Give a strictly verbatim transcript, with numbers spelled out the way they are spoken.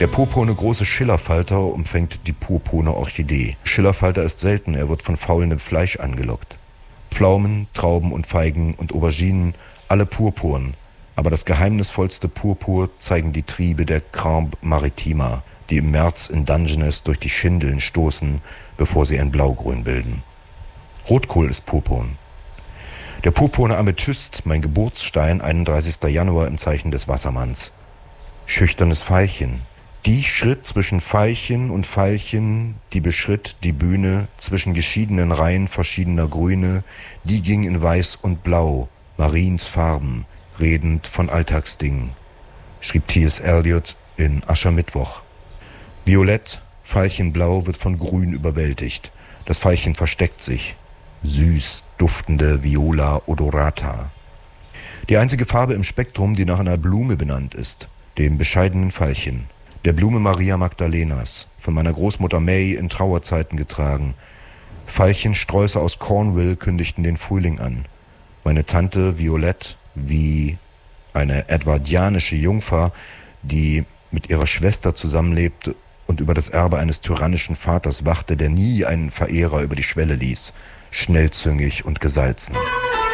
Der purpurne große Schillerfalter umfängt die purpurne Orchidee. Schillerfalter ist selten, er wird von faulendem Fleisch angelockt. Pflaumen, Trauben und Feigen und Auberginen, alle purpurn. Aber das geheimnisvollste Purpur zeigen die Triebe der Crambe maritima, die im März in Dungeness durch die Schindeln stoßen, bevor sie ein Blaugrün bilden. Rotkohl ist purpurn. Der purpurne Amethyst, mein Geburtsstein, einunddreißigster Januar im Zeichen des Wassermanns. Schüchternes Veilchen. Die schritt zwischen Veilchen und Veilchen, die beschritt die Bühne zwischen geschiedenen Reihen verschiedener Grüne, die ging in Weiß und Blau, Mariens Farben, redend von Alltagsdingen, schrieb T S Eliot in Aschermittwoch. Violett, Veilchenblau wird von Grün überwältigt. Das Veilchen versteckt sich. Süß duftende Viola odorata. Die einzige Farbe im Spektrum, die nach einer Blume benannt ist, dem bescheidenen Veilchen. Der Blume Maria Magdalenas, von meiner Großmutter May in Trauerzeiten getragen. Veilchensträuße aus Cornwall kündigten den Frühling an. Meine Tante Violette, wie eine edwardianische Jungfer, die mit ihrer Schwester zusammenlebte und über das Erbe eines tyrannischen Vaters wachte, der nie einen Verehrer über die Schwelle ließ, schnellzüngig und gesalzen.